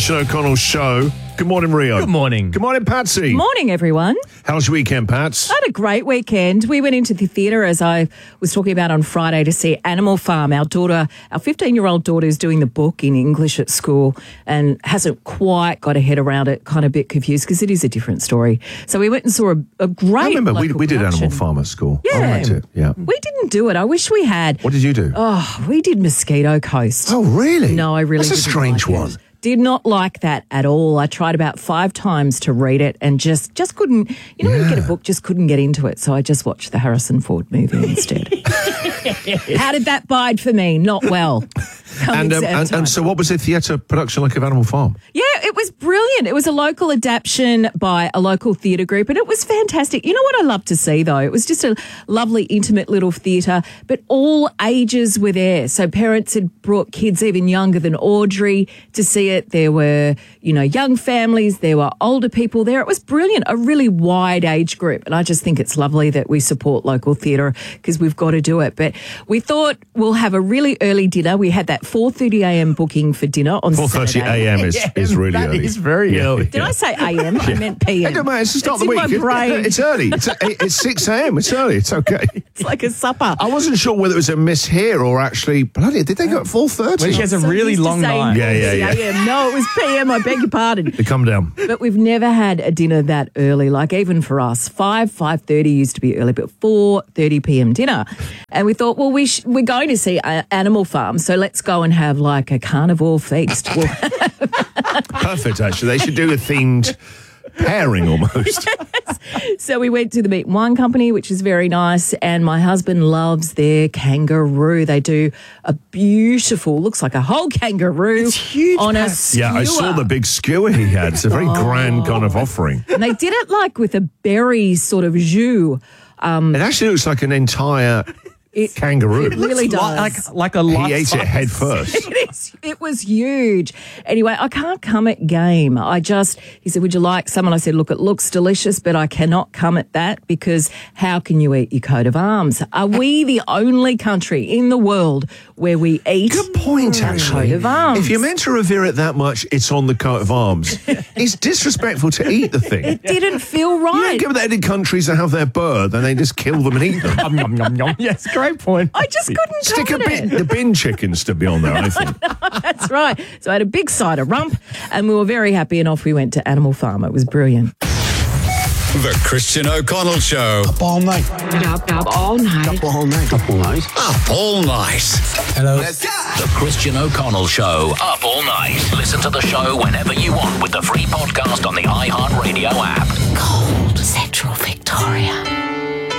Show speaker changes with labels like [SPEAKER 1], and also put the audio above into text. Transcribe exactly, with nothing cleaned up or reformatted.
[SPEAKER 1] Christian O'Connell Show. Good morning, Rio.
[SPEAKER 2] Good morning.
[SPEAKER 1] Good morning, Patsy.
[SPEAKER 3] Morning, everyone.
[SPEAKER 1] How's your weekend, Pats?
[SPEAKER 3] I had a great weekend. We went into the theatre, as I was talking about on Friday, to see Animal Farm. Our daughter, our fifteen-year-old daughter is doing the book in English at school and hasn't quite got her head around it, kind of a bit confused because it is a different story. So we went and saw a, a great
[SPEAKER 1] I remember we,
[SPEAKER 3] local
[SPEAKER 1] we did
[SPEAKER 3] production.
[SPEAKER 1] Animal Farm at school.
[SPEAKER 3] Yeah.
[SPEAKER 1] I liked it, yeah.
[SPEAKER 3] We didn't do it. I wish we had.
[SPEAKER 1] What did you do?
[SPEAKER 3] Oh, we did Mosquito Coast.
[SPEAKER 1] Oh, really?
[SPEAKER 3] No, I really
[SPEAKER 1] That's a
[SPEAKER 3] didn't
[SPEAKER 1] strange
[SPEAKER 3] like
[SPEAKER 1] one.
[SPEAKER 3] It. Did not like that at all. I tried about five times to read it and just just couldn't, you know, when you get a book, just couldn't get into it. So I just watched the Harrison Ford movie instead. How did that bide for me? Not well.
[SPEAKER 1] And, um, and, and so what was the theatre production like of Animal Farm?
[SPEAKER 3] Yeah, it was brilliant. It was a local adaptation by a local theatre group and it was fantastic. You know what I love to see, though? It was just a lovely, intimate little theatre, but all ages were there. So parents had brought kids even younger than Audrey to see it. There were, you know, young families. There were older people there. It was brilliant, a really wide age group. And I just think it's lovely that we support local theatre because we've got to do it. But we thought we'll have a really early dinner. We had that four thirty a m booking for dinner on
[SPEAKER 1] four thirty
[SPEAKER 3] Saturday.
[SPEAKER 1] a m is, is really
[SPEAKER 2] that
[SPEAKER 1] early.
[SPEAKER 2] That is very
[SPEAKER 1] yeah.
[SPEAKER 2] early.
[SPEAKER 3] Did I say a m? I meant p m.
[SPEAKER 1] It don't matter. It's the start
[SPEAKER 3] It's
[SPEAKER 1] of the
[SPEAKER 3] in
[SPEAKER 1] week.
[SPEAKER 3] my brain.
[SPEAKER 1] It's early. It's, it's six a m. It's early. It's okay.
[SPEAKER 3] It's like a supper.
[SPEAKER 1] I wasn't sure whether it was a miss here or actually, bloody, did they go at four thirty?
[SPEAKER 2] Well, she has a
[SPEAKER 3] So
[SPEAKER 2] really
[SPEAKER 3] used to
[SPEAKER 2] long
[SPEAKER 3] saying
[SPEAKER 2] night.
[SPEAKER 1] Yeah, yeah, yeah.
[SPEAKER 3] a m. No, it was p m. I beg your pardon.
[SPEAKER 1] They come down.
[SPEAKER 3] But we've never had a dinner that early, like even for us. five, five thirty used to be early, but four thirty p m dinner. And we thought, well, we sh- we're going to see uh, Animal Farm, so let's go and have like a carnivore feast. We'll
[SPEAKER 1] Perfect, actually. They should do a themed pairing almost.
[SPEAKER 3] Yes. So we went to the Meat and Wine Company, which is very nice, and my husband loves their kangaroo. They do a beautiful, looks like a whole kangaroo
[SPEAKER 2] It's huge,
[SPEAKER 3] on a
[SPEAKER 2] Pat.
[SPEAKER 3] skewer.
[SPEAKER 1] Yeah, I saw the big skewer he had. It's a very grand kind of offering.
[SPEAKER 3] And they did it like with a berry sort of jus.
[SPEAKER 1] It actually looks like an entire
[SPEAKER 3] It
[SPEAKER 1] kangaroo.
[SPEAKER 3] really does.
[SPEAKER 2] Like, like a
[SPEAKER 1] He
[SPEAKER 2] life
[SPEAKER 1] ate it head first.
[SPEAKER 3] It is. It was huge. Anyway, I can't come at game. I just, he said, would you like some? And I said, look, it looks delicious, but I cannot come at that because how can you eat your coat of arms? Are we the only country in the world where we eat
[SPEAKER 1] Good point,
[SPEAKER 3] our
[SPEAKER 1] actually.
[SPEAKER 3] coat of arms?
[SPEAKER 1] If you're meant to revere it that much, it's on the coat of arms. It's disrespectful to eat the thing.
[SPEAKER 3] It didn't feel
[SPEAKER 1] You
[SPEAKER 3] right.
[SPEAKER 1] don't give that in countries that have their bird and they just kill them and eat them.
[SPEAKER 2] Yum, yum, yum, yum. Yes, great point.
[SPEAKER 3] I just couldn't
[SPEAKER 1] Stick a
[SPEAKER 3] come at
[SPEAKER 1] bin,
[SPEAKER 3] it.
[SPEAKER 1] the bin chickens to be on there, I think.
[SPEAKER 3] That's right. So I had a big side of rump and we were very happy and off we went to Animal Farm. It was brilliant.
[SPEAKER 4] The Christian O'Connell Show.
[SPEAKER 5] Up all night.
[SPEAKER 6] Up, up all night.
[SPEAKER 5] Up all night. Up all night.
[SPEAKER 4] Up all night.
[SPEAKER 5] Hello.
[SPEAKER 7] The Christian O'Connell Show. Up all night. Listen to the show whenever you want with the free podcast on the iHeart